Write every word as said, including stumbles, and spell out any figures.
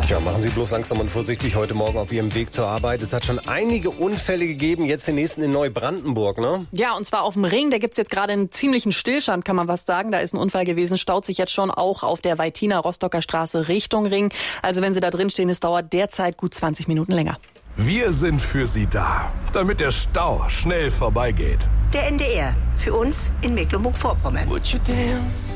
Tja, machen Sie bloß langsam und vorsichtig heute Morgen auf Ihrem Weg zur Arbeit. Es hat schon einige Unfälle gegeben, jetzt den nächsten in Neubrandenburg, ne? Ja, und zwar auf dem Ring, da gibt's jetzt gerade einen ziemlichen Stillstand, kann man was sagen. Da ist ein Unfall gewesen, staut sich jetzt schon auch auf der Weitiner-Rostocker Straße Richtung Ring. Also wenn Sie da drin stehen, es dauert derzeit gut zwanzig Minuten länger. Wir sind für Sie da, damit der Stau schnell vorbeigeht. Der N D R, für uns in Mecklenburg-Vorpommern.